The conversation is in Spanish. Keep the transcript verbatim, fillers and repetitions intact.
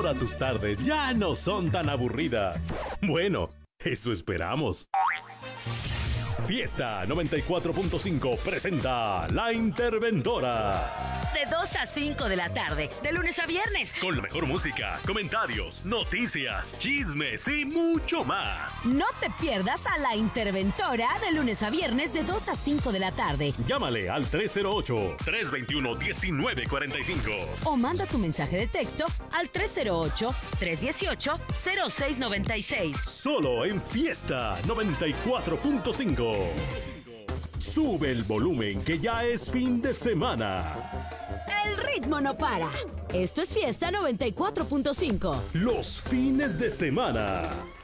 Ahora tus tardes ya no son tan aburridas. Bueno, eso esperamos. Fiesta noventa y cuatro punto cinco presenta La Interventora. De dos a cinco de la tarde, de lunes a viernes. Con la mejor música, comentarios, noticias, chismes y mucho más. No te pierdas a La Interventora de lunes a viernes de dos a cinco de la tarde. Llámale al tres cero ocho, tres dos uno, uno nueve cuatro cinco. O manda tu mensaje de texto al tres cero ocho, tres uno ocho, cero seis nueve seis. Solo en Fiesta noventa y cuatro punto cinco. Sube el volumen que ya es fin de semana. El ritmo no para. Esto es Fiesta noventa y cuatro punto cinco. Los fines de semana.